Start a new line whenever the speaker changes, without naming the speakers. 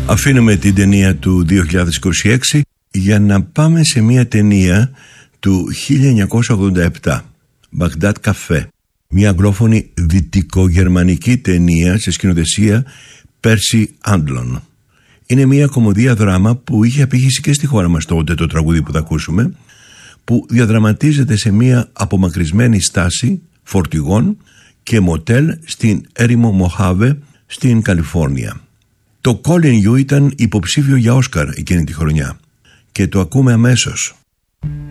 Αφήνουμε την ταινία του 2026 για να πάμε σε μια ταινία του 1987, Μπαγντάτ Καφέ. Μια αγγλόφωνη δυτικογερμανική ταινία σε σκηνοθεσία Πέρσι Άντλον. Είναι μια κομμωδία δράμα που είχε απήχηση και στη χώρα μας τότε, το τραγούδι που θα ακούσουμε, που διαδραματίζεται σε μια απομακρυσμένη στάση φορτηγών και μοτέλ στην έρημο Μοχάβε στην Καλιφόρνια. Το Calling You ήταν υποψήφιο για Όσκαρ εκείνη τη χρονιά και το ακούμε αμέσως.